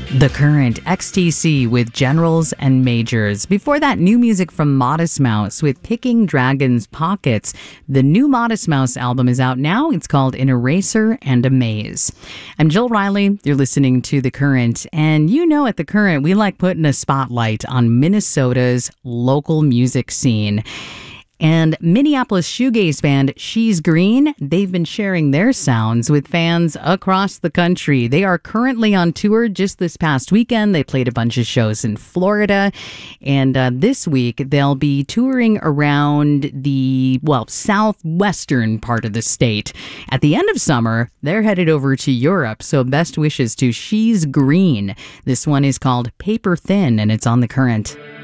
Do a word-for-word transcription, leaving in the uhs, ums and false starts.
The Current, X T C with Generals and Majors. Before that, new music from Modest Mouse with Picking Dragon's Pockets. The new Modest Mouse album is out now. It's called An Eraser and a Maze. I'm Jill Riley. You're listening to The Current. And you know at The Current, we like putting a spotlight on Minnesota's local music scene. And Minneapolis shoegaze band She's Green, they've been sharing their sounds with fans across the country. They are currently on tour. Just this past weekend, they played a bunch of shows in Florida. And uh, this week, they'll be touring around the, well, southwestern part of the state. At the end of summer, they're headed over to Europe. So best wishes to She's Green. This one is called Paper Thin, and it's on The Current.